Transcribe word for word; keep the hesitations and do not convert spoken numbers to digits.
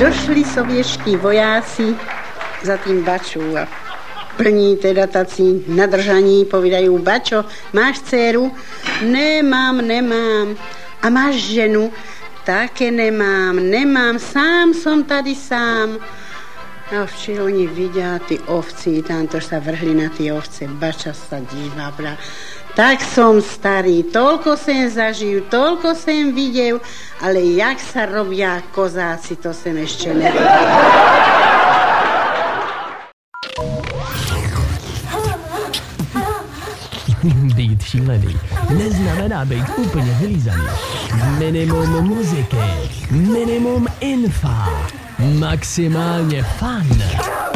došli sovětští vojáci za tým Bačou a plní teda tací nadržaní, povídajú: Bačo, máš dceru? Nemám, nemám. A máš ženu? Také nemám, nemám, sám som tady sám. A včera oni vidia tí ovci, tamto sa vrhli na tie ovce. Bača sa díva, bra. Tak som starý, toľko sem zažil, toľko sem videl, ale jak sa robia kozáci, to sem ešte nevidel. Být šílený neznamená být úplně vylízaný. Minimum muziky, minimum infa, maximálně fun.